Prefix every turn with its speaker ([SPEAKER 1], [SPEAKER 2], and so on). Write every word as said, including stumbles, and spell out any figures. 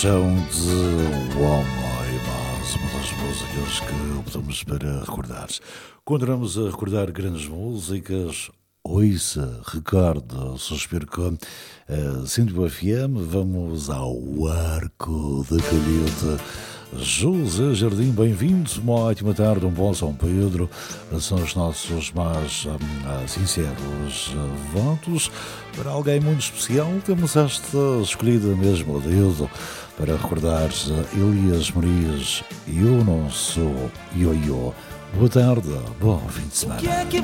[SPEAKER 1] São de Homem, mais uma das músicas que optamos para recordar. Continuamos a recordar grandes músicas. Ouça, recorda, suspiro com a Cinto F M. Vamos ao Arco da Calheta. José Jardim, bem-vindos, uma ótima tarde, um bom São Pedro, são os nossos mais hum, sinceros votos. Para alguém muito especial, temos esta escolhida mesmo a dedo para recordar Elias Marias. Eu não sou ioiô. Boa tarde, bom fim de semana.